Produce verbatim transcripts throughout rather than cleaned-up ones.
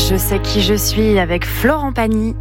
Je sais qui je suis avec Florent Pagny.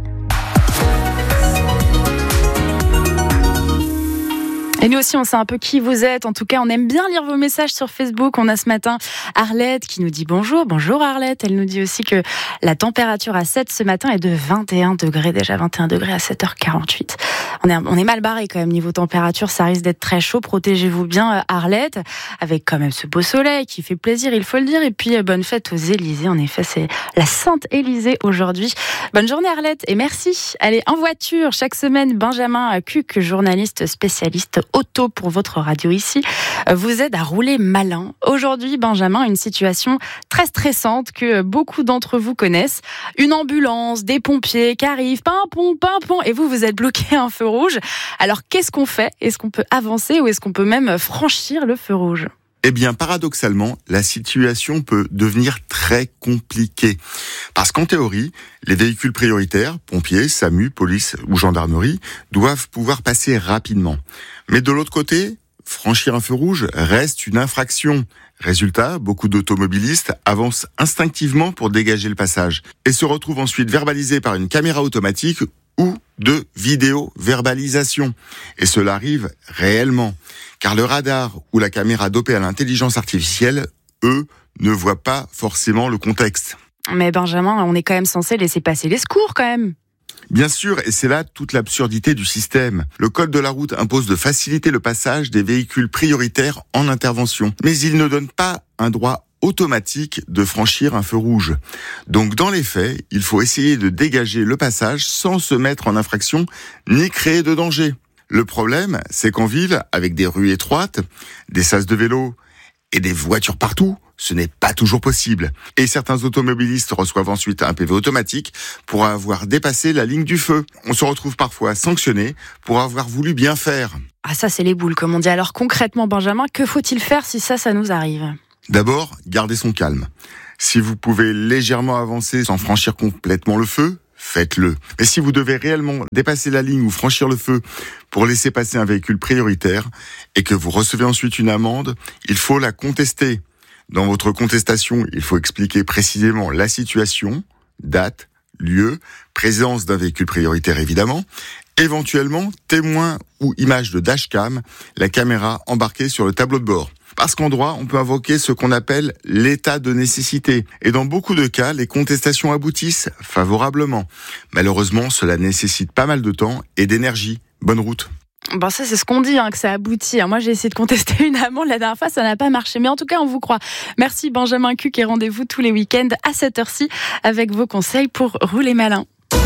Et nous aussi, on sait un peu qui vous êtes. En tout cas, on aime bien lire vos messages sur Facebook. On a ce matin Arlette qui nous dit bonjour. Bonjour Arlette. Elle nous dit aussi que la température à sept ce matin est de vingt et un degrés. Déjà vingt et un degrés à sept heures quarante-huit. On est, on est mal barré quand même niveau température. Ça risque d'être très chaud. Protégez-vous bien Arlette. Avec quand même ce beau soleil qui fait plaisir, il faut le dire. Et puis, bonne fête aux Élysées. En effet, c'est la Sainte Élysée aujourd'hui. Bonne journée Arlette et merci. Allez, en voiture, chaque semaine, Benjamin Cuc, journaliste spécialiste auto pour votre radio ici, vous aide à rouler malin. Aujourd'hui, Benjamin, une situation très stressante que beaucoup d'entre vous connaissent. Une ambulance, des pompiers qui arrivent, pimpon, pimpon, et vous, vous êtes bloqué à un feu rouge. Alors, qu'est-ce qu'on fait ? Est-ce qu'on peut avancer ou est-ce qu'on peut même franchir le feu rouge ? Eh bien, paradoxalement, la situation peut devenir très compliquée. Parce qu'en théorie, les véhicules prioritaires, pompiers, SAMU, police ou gendarmerie, doivent pouvoir passer rapidement. Mais de l'autre côté, franchir un feu rouge reste une infraction. Résultat, beaucoup d'automobilistes avancent instinctivement pour dégager le passage et se retrouvent ensuite verbalisés par une caméra automatique ou de vidéo-verbalisation. Et cela arrive réellement, car le radar ou la caméra dopée à l'intelligence artificielle, eux, ne voient pas forcément le contexte. Mais Benjamin, on est quand même censé laisser passer les secours quand même. Bien sûr, et c'est là toute l'absurdité du système. Le code de la route impose de faciliter le passage des véhicules prioritaires en intervention, mais il ne donne pas un droit automatique de franchir un feu rouge. Donc dans les faits, il faut essayer de dégager le passage sans se mettre en infraction ni créer de danger. Le problème, c'est qu'en ville, avec des rues étroites, des sas de vélo et des voitures partout, ce n'est pas toujours possible. Et certains automobilistes reçoivent ensuite un P V automatique pour avoir dépassé la ligne du feu. On se retrouve parfois sanctionné pour avoir voulu bien faire. Ah ça c'est les boules comme on dit. Alors concrètement Benjamin, que faut-il faire si ça, ça nous arrive ? D'abord, gardez son calme. Si vous pouvez légèrement avancer sans franchir complètement le feu, faites-le. Mais si vous devez réellement dépasser la ligne ou franchir le feu pour laisser passer un véhicule prioritaire et que vous recevez ensuite une amende, il faut la contester. Dans votre contestation, il faut expliquer précisément la situation, date, lieu, présence d'un véhicule prioritaire évidemment, éventuellement témoin ou image de dashcam, la caméra embarquée sur le tableau de bord. Parce qu'en droit, on peut invoquer ce qu'on appelle l'état de nécessité. Et dans beaucoup de cas, les contestations aboutissent favorablement. Malheureusement, cela nécessite pas mal de temps et d'énergie. Bonne route. Bon, ça, c'est ce qu'on dit, hein, que ça aboutit. Moi, j'ai essayé de contester une amende la dernière fois, ça n'a pas marché. Mais en tout cas, on vous croit. Merci Benjamin Cuc et rendez-vous tous les week-ends à cette heure-ci avec vos conseils pour rouler malin.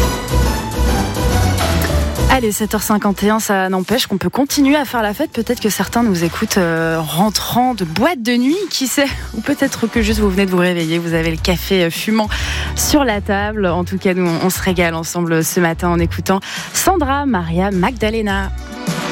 Allez, sept heures cinquante et un, ça n'empêche qu'on peut continuer à faire la fête. Peut-être que certains nous écoutent euh, rentrant de boîte de nuit, qui sait. Ou peut-être que juste vous venez de vous réveiller, vous avez le café fumant sur la table. En tout cas, nous, on se régale ensemble ce matin en écoutant Sandra Maria Magdalena.